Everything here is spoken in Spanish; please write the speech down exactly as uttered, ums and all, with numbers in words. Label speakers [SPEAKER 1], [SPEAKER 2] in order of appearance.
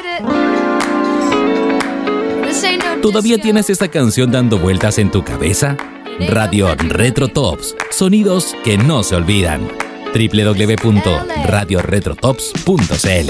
[SPEAKER 1] ¿Todavía tienes esta canción dando vueltas en tu cabeza? Radio Retro Tops, sonidos que no se olvidan. doble u doble u doble u punto radio retro tops punto c l